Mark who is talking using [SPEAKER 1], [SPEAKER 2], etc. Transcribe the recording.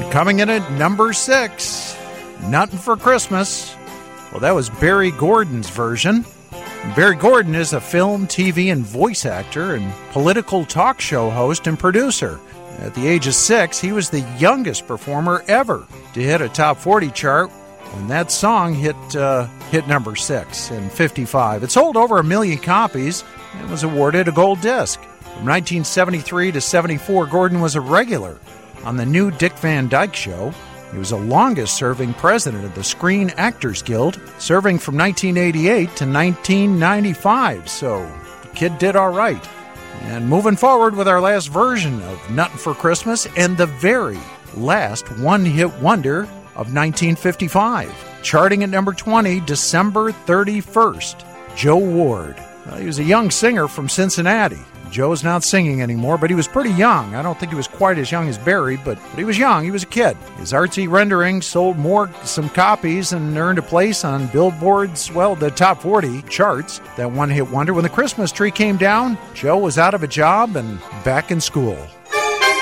[SPEAKER 1] Coming in at number 6, Nuttin' for Christmas. Well, that was Barry Gordon's version. Barry Gordon is a film, TV, and voice actor and political talk show host and producer. At the age of 6, he was the youngest performer ever to hit a top 40 chart when that song hit number 6 in 1955. It sold over 1 million copies and was awarded a gold disc. From 1973 to 1974, Gordon was a regular on the new Dick Van Dyke Show. He was the longest-serving president of the Screen Actors Guild, serving from 1988 to 1995, so the kid did all right. And moving forward with our last version of Nuttin' for Christmas and the very last one-hit wonder of 1955. Charting at number 20, December 31st, Joe Ward. He was a young singer from Cincinnati. Joe's not singing anymore, but he was pretty young. I don't think he was quite as young as Barry, but he was young. He was a kid. His artsy renderings sold some copies and earned a place on Billboard's, the top 40 charts. That one-hit wonder. When the Christmas tree came down, Joe was out of a job and back in school.